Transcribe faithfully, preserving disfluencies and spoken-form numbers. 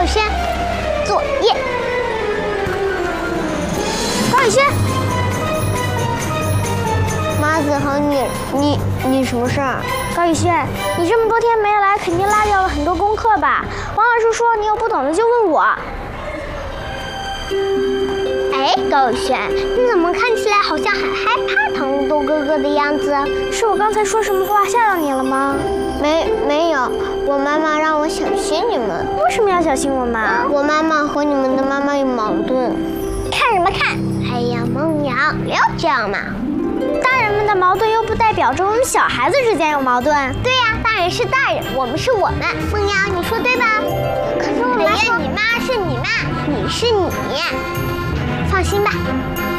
宇轩，作业。高宇轩，妈子和你，你你什么事儿？ 高宇轩，你这么多天没来，肯定落掉了很多功课吧？王老师说你有不懂的就问我。 哎，高宇轩，你怎么看起来好像很害怕糖豆豆哥哥的样子？ 是我刚才说什么话吓到你了吗？ 没没有，我妈妈让我小心你们。 为什么要小心我们？ 我妈妈和你们的妈妈有矛盾。看什么看？哎呀，梦阳，不要这样嘛！ 大人们的矛盾又不代表着我们小孩子之间有矛盾。 对呀，大人是大人，我们是我们。梦阳，你说对吧？可是我妈说你妈是你妈，你是你。放心吧。